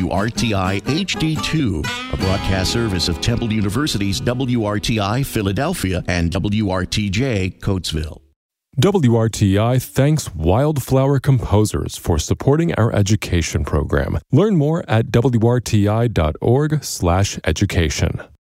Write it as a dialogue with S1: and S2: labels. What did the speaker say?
S1: WRTI HD2, a broadcast service of Temple University's WRTI Philadelphia and WRTJ Coatesville.
S2: WRTI thanks Wildflower Composers for supporting our education program. Learn more at wrti.org/education.